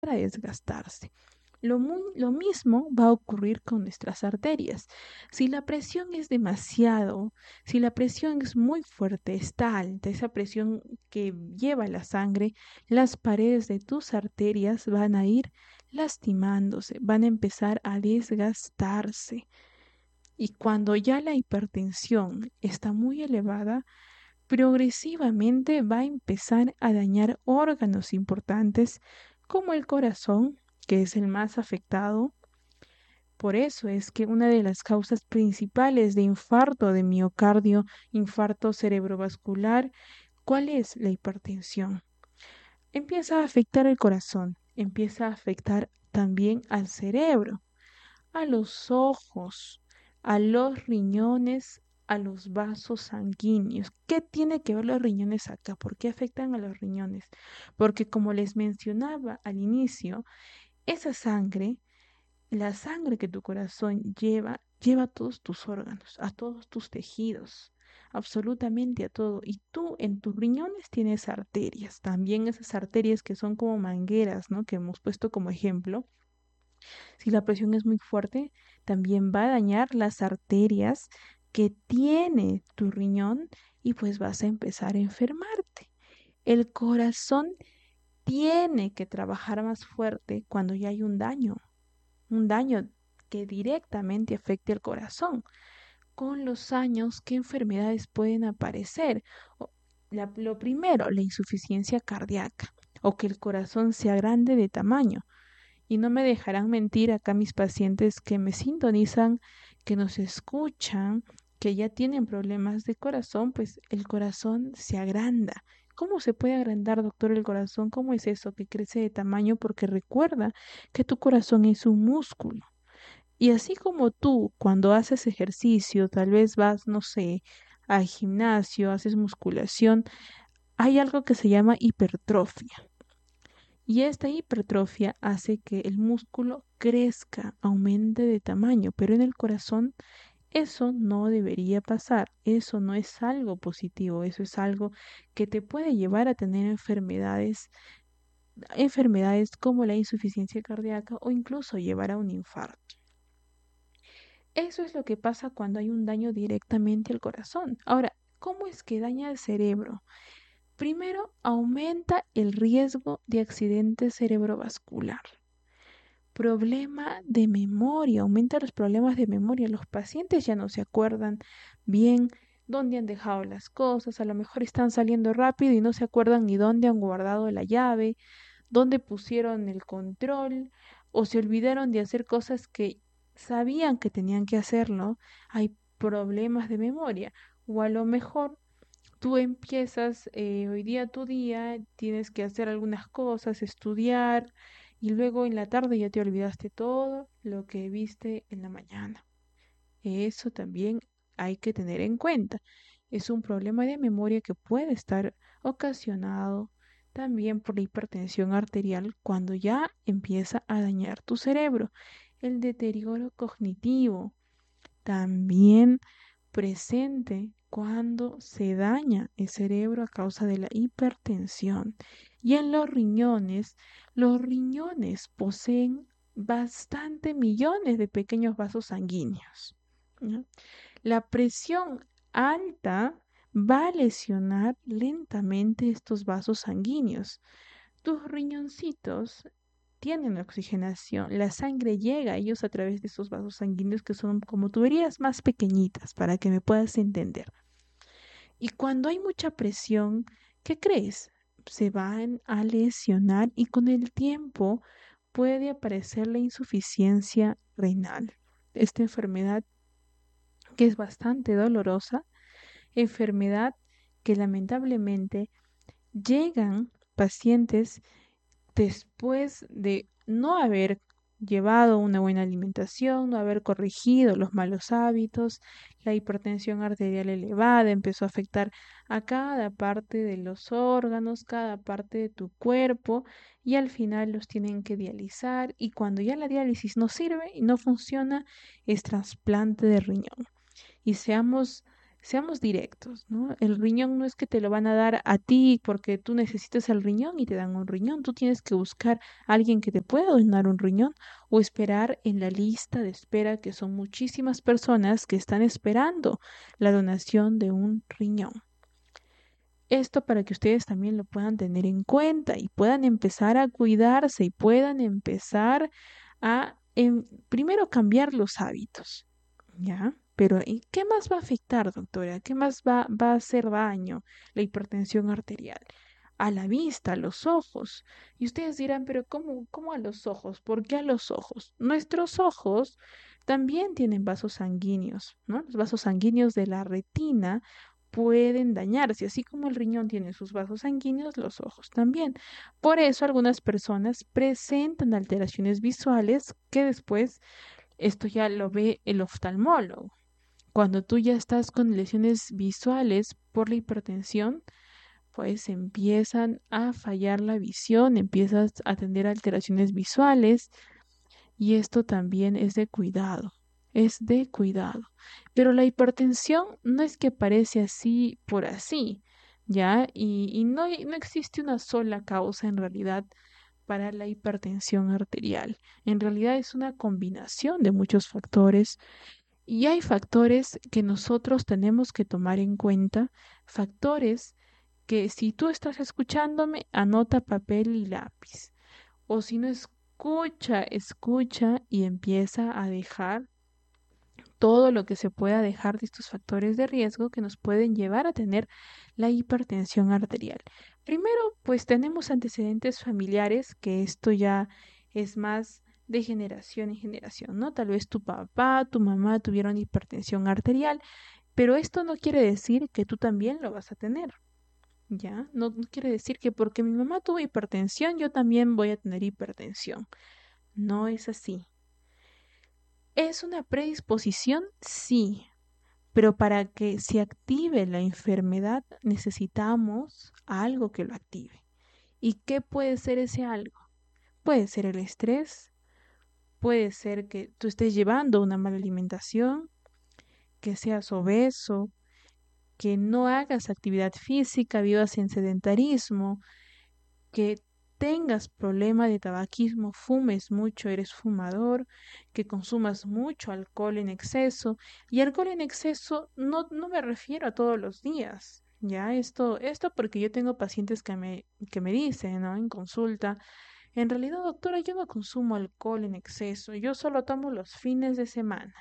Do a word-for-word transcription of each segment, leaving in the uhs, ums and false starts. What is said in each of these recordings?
a desgastarse. Lo, muy, lo mismo va a ocurrir con nuestras arterias. Si la presión es demasiado, si la presión es muy fuerte, está alta, esa presión que lleva la sangre, las paredes de tus arterias van a ir lastimándose, van a empezar a desgastarse. Y cuando ya la hipertensión está muy elevada, progresivamente va a empezar a dañar órganos importantes como el corazón, que es el más afectado. Por eso es que una de las causas principales de infarto de miocardio, infarto cerebrovascular, ¿cuál es? La hipertensión. Empieza a afectar el corazón, empieza a afectar también al cerebro, a los ojos, a los riñones, a los vasos sanguíneos. ¿Qué tiene que ver los riñones acá? ¿Por qué afectan a los riñones? Porque como les mencionaba al inicio, esa sangre, la sangre que tu corazón lleva, lleva a todos tus órganos, a todos tus tejidos, absolutamente a todo. Y tú en tus riñones tienes arterias, también esas arterias que son como mangueras, ¿no? Que hemos puesto como ejemplo. Si la presión es muy fuerte, también va a dañar las arterias que tiene tu riñón y pues vas a empezar a enfermarte. El corazón tiene que trabajar más fuerte cuando ya hay un daño, un daño que directamente afecte al corazón. Con los años, ¿qué enfermedades pueden aparecer? O- la- lo primero, la insuficiencia cardíaca o que el corazón sea grande de tamaño. Y no me dejarán mentir acá mis pacientes que me sintonizan, que nos escuchan, que ya tienen problemas de corazón, pues el corazón se agranda. ¿Cómo se puede agrandar, doctor, el corazón? ¿Cómo es eso que crece de tamaño? Porque recuerda que tu corazón es un músculo. Y así como tú, cuando haces ejercicio, tal vez vas, no sé, al gimnasio, haces musculación, hay algo que se llama hipertrofia. Y esta hipertrofia hace que el músculo crezca, aumente de tamaño, pero en el corazón eso no debería pasar, eso no es algo positivo, eso es algo que te puede llevar a tener enfermedades, enfermedades como la insuficiencia cardíaca o incluso llevar a un infarto. Eso es lo que pasa cuando hay un daño directamente al corazón. Ahora, ¿cómo es que daña el cerebro? Primero, aumenta el riesgo de accidente cerebrovascular. Problema de memoria, aumenta los problemas de memoria. Los pacientes ya no se acuerdan bien dónde han dejado las cosas, a lo mejor están saliendo rápido y no se acuerdan ni dónde han guardado la llave, dónde pusieron el control o se olvidaron de hacer cosas que sabían que tenían que hacerlo. Hay problemas de memoria. O a lo mejor tú empiezas eh, hoy día tu día, tienes que hacer algunas cosas, estudiar, y luego en la tarde ya te olvidaste todo lo que viste en la mañana. Eso también hay que tener en cuenta. Es un problema de memoria que puede estar ocasionado también por la hipertensión arterial cuando ya empieza a dañar tu cerebro. El deterioro cognitivo también presente cuando se daña el cerebro a causa de la hipertensión. Y en los riñones, los riñones poseen bastante millones de pequeños vasos sanguíneos, ¿no? La presión alta va a lesionar lentamente estos vasos sanguíneos. Tus riñoncitos tienen oxigenación, la sangre llega a ellos a través de esos vasos sanguíneos que son como tuberías más pequeñitas para que me puedas entender. Y cuando hay mucha presión, ¿qué crees? Se van a lesionar y con el tiempo puede aparecer la insuficiencia renal. Esta enfermedad que es bastante dolorosa, enfermedad que lamentablemente llegan pacientes después de no haber llevado una buena alimentación, no haber corregido los malos hábitos, la hipertensión arterial elevada empezó a afectar a cada parte de los órganos, cada parte de tu cuerpo y al final los tienen que dializar y cuando ya la diálisis no sirve y no funciona, es trasplante de riñón. Y seamos Seamos directos, ¿no? El riñón no es que te lo van a dar a ti porque tú necesitas el riñón y te dan un riñón. Tú tienes que buscar a alguien que te pueda donar un riñón o esperar en la lista de espera, que son muchísimas personas que están esperando la donación de un riñón. Esto para que ustedes también lo puedan tener en cuenta y puedan empezar a cuidarse y puedan empezar a, em, primero, cambiar los hábitos, ¿ya? Pero ¿y qué más va a afectar, doctora? ¿Qué más va, va a hacer daño la hipertensión arterial? A la vista, a los ojos. Y ustedes dirán, pero ¿cómo, cómo a los ojos? ¿Por qué a los ojos? Nuestros ojos también tienen vasos sanguíneos, ¿no? Los vasos sanguíneos de la retina pueden dañarse, así como el riñón tiene sus vasos sanguíneos, los ojos también. Por eso algunas personas presentan alteraciones visuales que después esto ya lo ve el oftalmólogo. Cuando tú ya estás con lesiones visuales por la hipertensión, pues empiezan a fallar la visión, empiezas a tener alteraciones visuales y esto también es de cuidado, es de cuidado. Pero la hipertensión no es que aparece así por así, ¿ya? Y, y no, hay- no existe una sola causa en realidad para la hipertensión arterial. En realidad es una combinación de muchos factores y hay factores que nosotros tenemos que tomar en cuenta, factores que si tú estás escuchándome, anota papel y lápiz. O si no escucha, escucha y empieza a dejar todo lo que se pueda dejar de estos factores de riesgo que nos pueden llevar a tener la hipertensión arterial. Primero, pues tenemos antecedentes familiares, que esto ya es más de generación en generación, ¿no? Tal vez tu papá, tu mamá tuvieron hipertensión arterial, pero esto no quiere decir que tú también lo vas a tener. ¿Ya? No, no quiere decir que porque mi mamá tuvo hipertensión, yo también voy a tener hipertensión. No es así. ¿Es una predisposición? Sí, pero para que se active la enfermedad necesitamos algo que lo active. ¿Y qué puede ser ese algo? Puede ser el estrés, puede ser que tú estés llevando una mala alimentación, que seas obeso, que no hagas actividad física, vivas en sedentarismo, que tengas problema de tabaquismo, fumes mucho, eres fumador, que consumas mucho alcohol en exceso. Y alcohol en exceso no, no me refiero a todos los días. Ya, esto, esto porque yo tengo pacientes que me, que me dicen, ¿no? En consulta, en realidad, doctora, yo no consumo alcohol en exceso, yo solo tomo los fines de semana.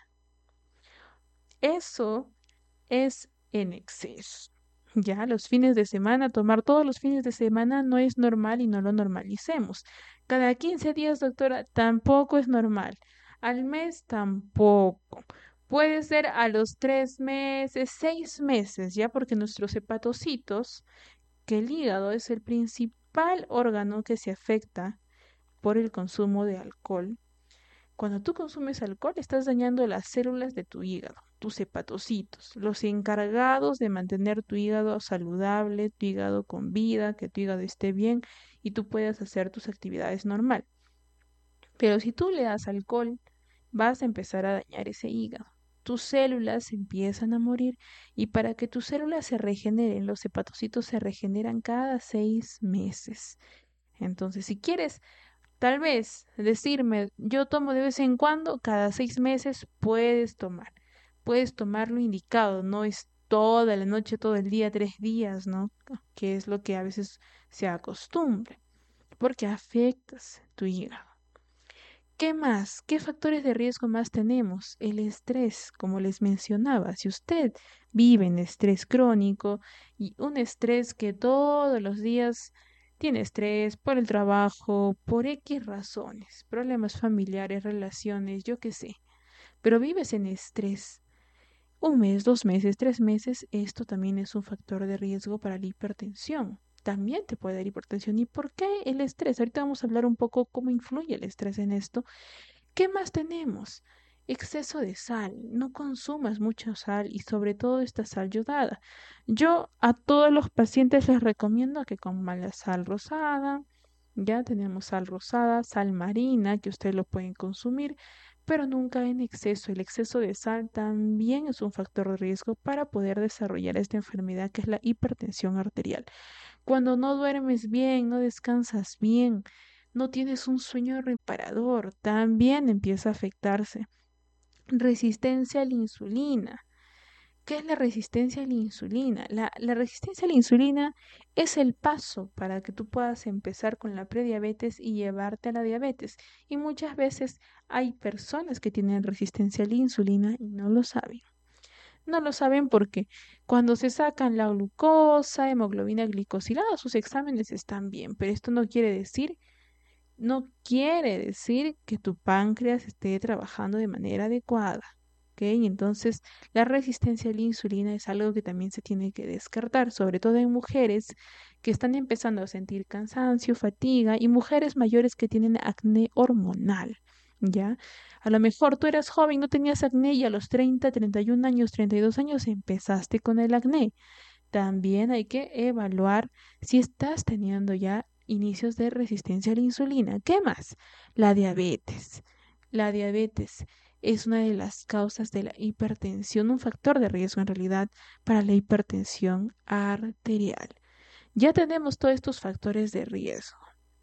Eso es en exceso. Ya, los fines de semana, tomar todos los fines de semana no es normal y no lo normalicemos. Cada quince días, doctora, tampoco es normal. Al mes tampoco. Puede ser a los tres meses, seis meses, ya porque nuestros hepatocitos, que el hígado es el principal órgano que se afecta por el consumo de alcohol. Cuando tú consumes alcohol, estás dañando las células de tu hígado, tus hepatocitos, los encargados de mantener tu hígado saludable, tu hígado con vida, que tu hígado esté bien y tú puedas hacer tus actividades normal. Pero si tú le das alcohol, vas a empezar a dañar ese hígado. Tus células empiezan a morir y para que tus células se regeneren, los hepatocitos se regeneran cada seis meses. Entonces, si quieres tal vez decirme, yo tomo de vez en cuando, cada seis meses puedes tomar. Puedes tomar lo indicado, no es toda la noche, todo el día, tres días, ¿no? Que es lo que a veces se acostumbra, porque afectas tu hígado. ¿Qué más? ¿Qué factores de riesgo más tenemos? El estrés, como les mencionaba. Si usted vive en estrés crónico y un estrés que todos los días tiene estrés por el trabajo, por X razones, problemas familiares, relaciones, yo qué sé, pero vives en estrés un mes, dos meses, tres meses, esto también es un factor de riesgo para la hipertensión. También te puede dar hipertensión. ¿Y por qué el estrés? Ahorita vamos a hablar un poco cómo influye el estrés en esto. ¿Qué más tenemos? Exceso de sal. No consumas mucha sal y sobre todo esta sal yodada. Yo a todos los pacientes les recomiendo que coman la sal rosada. Ya tenemos sal rosada, sal marina, que ustedes lo pueden consumir, pero nunca en exceso. El exceso de sal también es un factor de riesgo para poder desarrollar esta enfermedad que es la hipertensión arterial. Cuando no duermes bien, no descansas bien, no tienes un sueño reparador, también empieza a afectarse. Resistencia a la insulina. ¿Qué es la resistencia a la insulina? La, la resistencia a la insulina es el paso para que tú puedas empezar con la prediabetes y llevarte a la diabetes. Y muchas veces hay personas que tienen resistencia a la insulina y no lo saben. No lo saben porque cuando se sacan la glucosa, hemoglobina glicosilada, sus exámenes están bien, pero esto no quiere decir no quiere decir que tu páncreas esté trabajando de manera adecuada. ¿Ok? Y entonces, la resistencia a la insulina es algo que también se tiene que descartar, sobre todo en mujeres que están empezando a sentir cansancio, fatiga y mujeres mayores que tienen acné hormonal. ¿Ya? A lo mejor tú eras joven, no tenías acné y a los treinta, treinta y un años, treinta y dos años empezaste con el acné. También hay que evaluar si estás teniendo ya inicios de resistencia a la insulina. ¿Qué más? La diabetes. La diabetes es una de las causas de la hipertensión, un factor de riesgo en realidad para la hipertensión arterial. Ya tenemos todos estos factores de riesgo.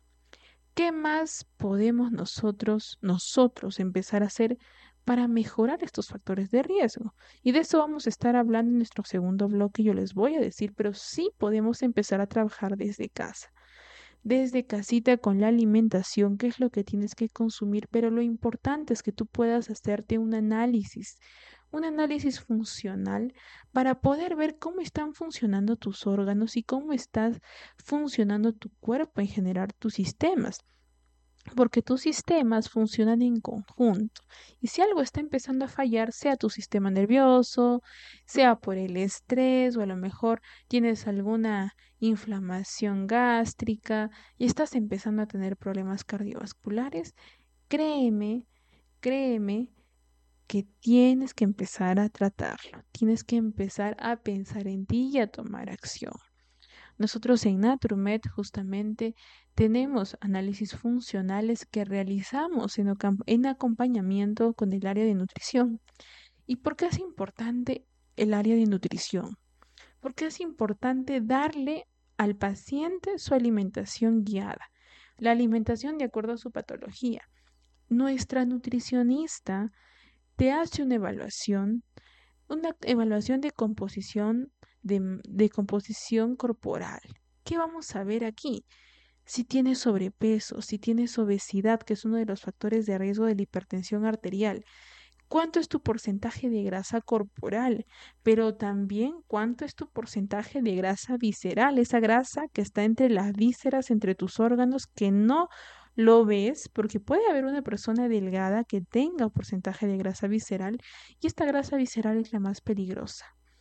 ¿Qué más podemos nosotros, nosotros empezar a hacer para mejorar estos factores de riesgo? Y de eso vamos a estar hablando en nuestro segundo bloque, yo les voy a decir, pero sí podemos empezar a trabajar desde casa, desde casita con la alimentación, qué es lo que tienes que consumir, pero lo importante es que tú puedas hacerte un análisis, un análisis funcional para poder ver cómo están funcionando tus órganos y cómo está funcionando tu cuerpo en generar tus sistemas. Porque tus sistemas funcionan en conjunto. Y si algo está empezando a fallar, sea tu sistema nervioso, sea por el estrés o a lo mejor tienes alguna inflamación gástrica y estás empezando a tener problemas cardiovasculares, créeme, créeme que tienes que empezar a tratarlo. Tienes que empezar a pensar en ti y a tomar acción. Nosotros en Natrumed justamente tenemos análisis funcionales que realizamos en, en acompañamiento con el área de nutrición. ¿Y por qué es importante el área de nutrición? Porque es importante darle al paciente su alimentación guiada, la alimentación de acuerdo a su patología. Nuestra nutricionista te hace una evaluación, una evaluación de composición de, de composición corporal. ¿Qué vamos a ver aquí? Si tienes sobrepeso, si tienes obesidad, que es uno de los factores de riesgo de la hipertensión arterial, cuánto es tu porcentaje de grasa corporal, pero también cuánto es tu porcentaje de grasa visceral, esa grasa que está entre las vísceras, entre tus órganos, que no lo ves, porque puede haber una persona delgada que tenga porcentaje de grasa visceral y esta grasa visceral es la más peligrosa.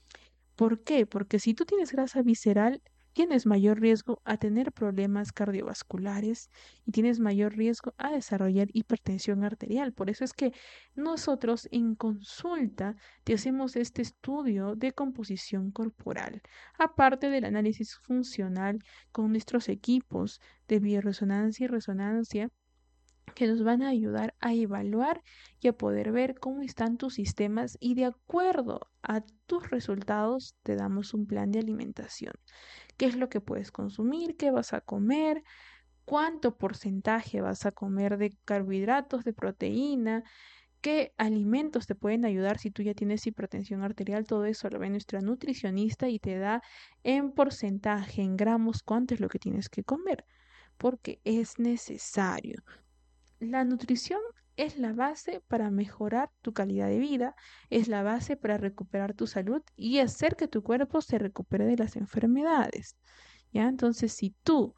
¿Por qué? Porque si tú tienes grasa visceral, tienes mayor riesgo a tener problemas cardiovasculares y tienes mayor riesgo a desarrollar hipertensión arterial. Por eso es que nosotros en consulta te hacemos este estudio de composición corporal, aparte del análisis funcional con nuestros equipos de bioresonancia y resonancia que nos van a ayudar a evaluar y a poder ver cómo están tus sistemas y de acuerdo a tus resultados te damos un plan de alimentación. ¿Qué es lo que puedes consumir? ¿Qué vas a comer? ¿Cuánto porcentaje vas a comer de carbohidratos, de proteína? ¿Qué alimentos te pueden ayudar si tú ya tienes hipertensión arterial? Todo eso lo ve nuestra nutricionista y te da en porcentaje, en gramos, cuánto es lo que tienes que comer, porque es necesario. La nutrición es la base para mejorar tu calidad de vida, es la base para recuperar tu salud y hacer que tu cuerpo se recupere de las enfermedades. ¿Ya? Entonces, si tú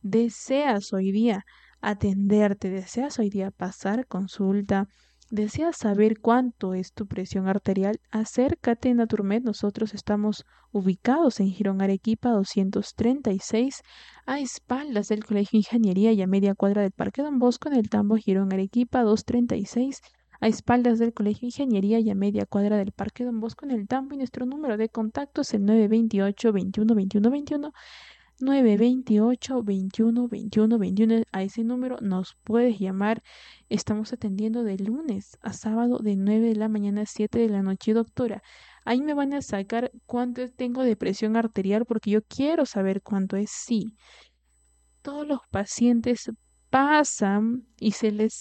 deseas hoy día atenderte, deseas hoy día pasar consulta, deseas saber cuánto es tu presión arterial, acércate a Naturmed. Nosotros estamos ubicados en Girón Arequipa doscientos treinta y seis, a espaldas del Colegio de Ingeniería y a media cuadra del Parque Don Bosco, en el Tambo, Girón Arequipa doscientos treinta y seis, a espaldas del Colegio de Ingeniería y a media cuadra del Parque Don Bosco, en el Tambo. Y nuestro número de contacto es el nueve dos ocho, veintiuno, veintiuno, veintiuno. nueve veintiocho, veintiuno, veintiuno, veintiuno. A ese número nos puedes llamar. Estamos atendiendo de lunes a sábado de nueve de la mañana a siete de la noche, doctora. Ahí me van a sacar cuánto tengo de presión arterial porque yo quiero saber cuánto es. Sí, todos los pacientes pasan y se les